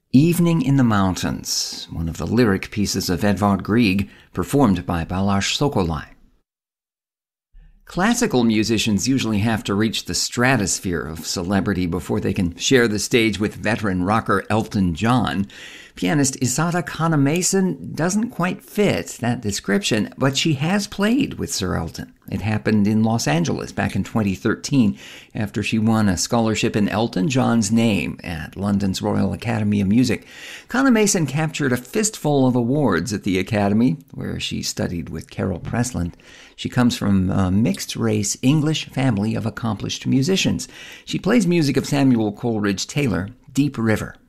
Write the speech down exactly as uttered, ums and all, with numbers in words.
Evening in the Mountains, one of the lyric pieces of Edvard Grieg, performed by Balázs Szokoly. Classical musicians usually have to reach the stratosphere of celebrity before they can share the stage with veteran rocker Elton John. Pianist Isadora Kahn-Mason doesn't quite fit that description, but she has played with Sir Elton. It happened in Los Angeles back in twenty thirteen after she won a scholarship in Elton John's name at London's Royal Academy of Music. Kahn-Mason captured a fistful of awards at the Academy, where she studied with Carol Presland. She comes from a mixed-race English family of accomplished musicians. She plays music of Samuel Coleridge Taylor, Deep River.